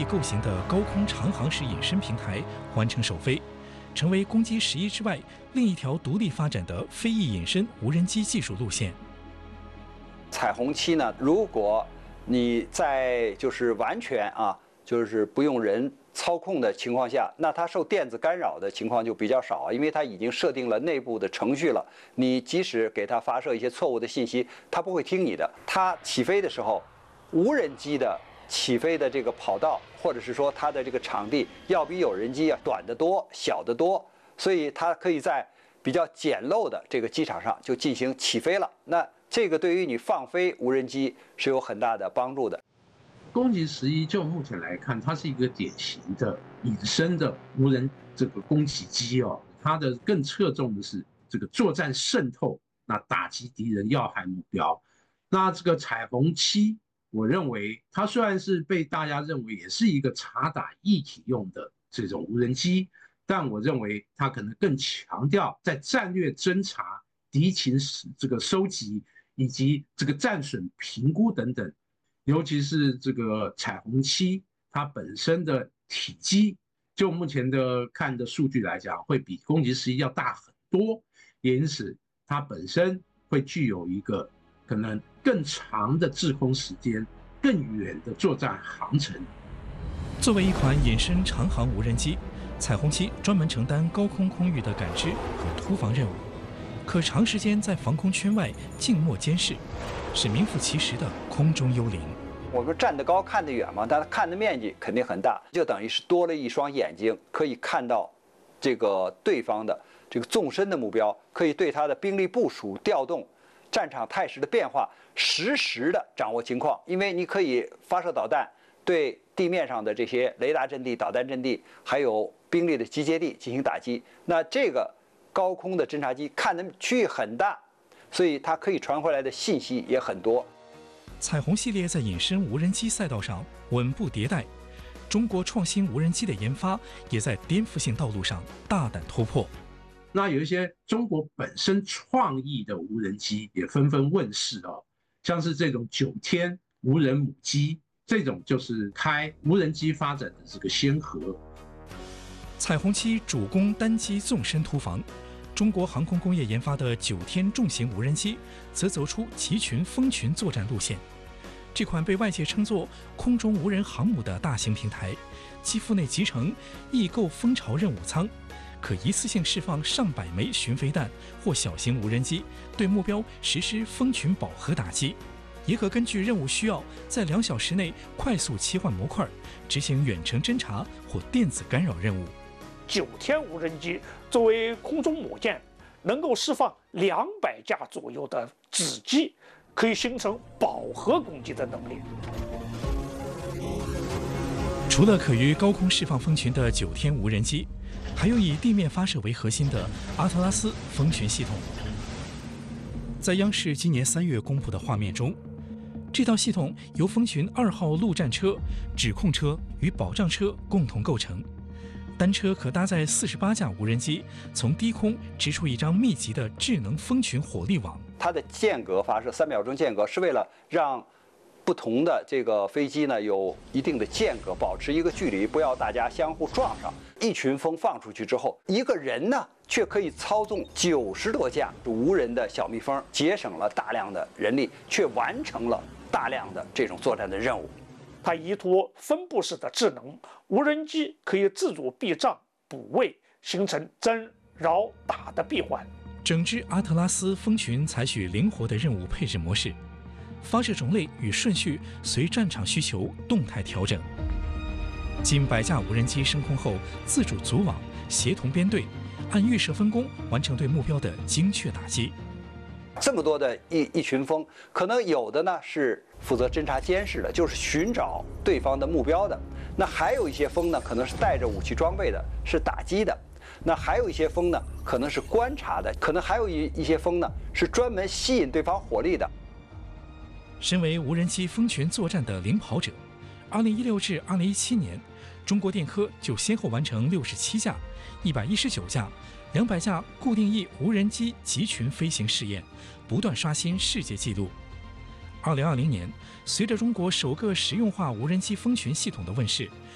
构型的高空长航时隐身平台完成首飞，成为攻击11之外另一条独立发展的飞翼隐身无人机技术路线。 彩虹7呢，如果你在完全不用人操控的情况下，那它受电子干扰的情况就比较少，因为它已经设定了内部的程序了。你即使给它发射一些错误的信息，它不会听你的。它起飞的时候，无人机的起飞的这个跑道，或者是说它的这个场地，要比有人机短得多、小得多，所以它可以在比较简陋的这个机场上就进行起飞了。那这个对于你放飞无人机是有很大的帮助的。 攻击11就目前来看，它是一个典型的隐身的无人这个攻击机哦，它的更侧重的是这个作战渗透，那打击敌人要害目标。那这个彩虹7，我认为它虽然是被大家认为也是一个察打液体用的这种无人机，但我认为它可能更强调在战略侦察、敌情这个收集以及这个战损评估等等。尤其是这个彩虹7，它本身的体积，就目前的看的数据来讲，会比攻击11要大很多，也因此它本身会具有一个可能更长的滞空时间、更远的作战航程。 作为一款隐身长航无人机，彩虹7专门承担高空空域的感知和突防任务，可长时间在防空圈外静默监视，是名副其实的空中幽灵。 我们站得高看得远嘛，但它看的面积肯定很大，就等于是多了一双眼睛，可以看到这个对方的这个纵深的目标，可以对它的兵力部署、调动、战场态势的变化实时的掌握情况。因为你可以发射导弹，对地面上的这些雷达阵地、导弹阵地，还有兵力的集结地进行打击。那这个高空的侦察机看的区域很大，所以它可以传回来的信息也很多。 彩虹系列在隐身无人机赛道上稳步迭代，中国创新无人机的研发也在颠覆性道路上大胆突破。 那有一些中国本身创意的无人机也纷纷问世哦，像是这种9天无人母机，这种就是开无人机发展的这个先河。 彩虹7主攻单机纵深突防，中国航空工业研发的9天重型无人机则走出集群蜂群作战路线。这款被外界称作空中无人航母的大型平台，机腹内集成易构蜂巢任务舱，可一次性释放上百枚巡飞弹或小型无人机，对目标实施蜂群饱和打击，也可根据任务需要，在2小时内快速切换模块，执行远程侦察或电子干扰任务。 9天无人机作为空中母舰，能够释放200架左右的子机，可以形成饱和攻击的能力。 除了可于高空释放蜂群的9天无人机，还有以地面发射为核心的阿特拉斯蜂群系统。在央视今年3月公布的画面中，这套系统由蜂群2号陆战车、指控车与保障车共同构成。单车可搭载48架无人机，从低空织出一张密集的智能蜂群火力网。 它的间隔发射3秒钟间隔，是为了让不同的这个飞机呢有一定的间隔，保持一个距离，不要大家相互撞上。一群蜂放出去之后，一个人呢却可以操纵90多架无人的小蜜蜂，节省了大量的人力，却完成了大量的这种作战的任务。 它依托分布式的智能，无人机可以自主避障、补位，形成增、扰、打的闭环。 整支阿特拉斯蜂群采取灵活的任务配置模式，发射种类与顺序随战场需求动态调整。近100架无人机升空后，自主组网，协同编队，按预设分工完成对目标的精确打击。 这么多的一群蜂，可能有的呢是负责侦察监视的，就是寻找对方的目标的；那还有一些蜂呢，可能是带着武器装备的，是打击的；那还有一些蜂呢，可能是观察的；可能还有一些蜂呢，是专门吸引对方火力的。 身为无人机蜂群作战的领跑者，2016至2017年，中国电科就先后完成67架、119架、200架固定翼无人机集群飞行试验，不断刷新世界纪录。2020年，随着中国首个实用化无人机蜂群系统的问世，